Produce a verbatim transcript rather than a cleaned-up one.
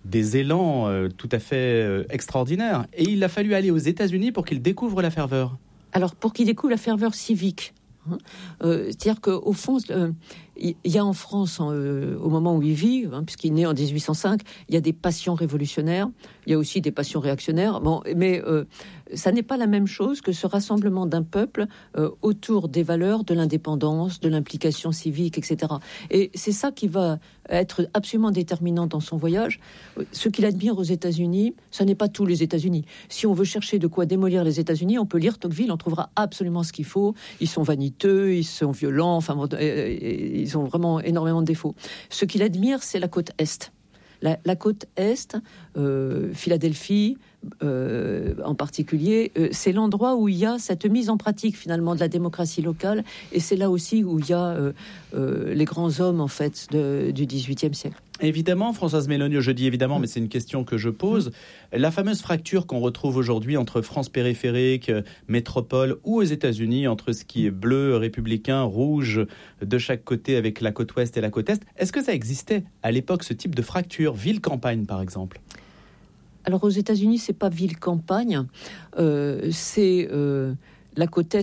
des élans euh, tout à fait euh, extraordinaires. Et il a fallu aller aux États-Unis pour qu'il découvre la ferveur. Alors, pour qu'il découvre la ferveur civique, hein, euh, c'est-à-dire qu'au fond, euh, il y a en France, euh, au moment où il vit, hein, puisqu'il est né en dix-huit cent cinq, il y a des passions révolutionnaires, il y a aussi des passions réactionnaires, bon, mais euh, ça n'est pas la même chose que ce rassemblement d'un peuple euh, autour des valeurs de l'indépendance, de l'implication civique, et cetera. Et c'est ça qui va être absolument déterminant dans son voyage. Ce qu'il admire aux États-Unis, ce n'est pas tous les États-Unis. Si on veut chercher de quoi démolir les États-Unis, on peut lire Tocqueville, on trouvera absolument ce qu'il faut. Ils sont vaniteux, ils sont violents, enfin, ils ont vraiment énormément de défauts. Ce qu'il admire, c'est la côte Est. La, la côte Est, euh, Philadelphie euh, en particulier, euh, c'est l'endroit où il y a cette mise en pratique finalement de la démocratie locale, et c'est là aussi où il y a euh, euh, les grands hommes en fait de, du dix-huitième siècle. Évidemment, Françoise Méloniaux, je dis évidemment, mais c'est une question que je pose. La fameuse fracture qu'on retrouve aujourd'hui entre France périphérique, métropole ou aux États-Unis, entre ce qui est bleu, républicain, rouge de chaque côté avec la côte ouest et la côte est, est-ce que ça existait à l'époque, ce type de fracture, ville-campagne par exemple ? Alors aux États-Unis, c'est pas ville-campagne, euh, c'est euh, la côte est.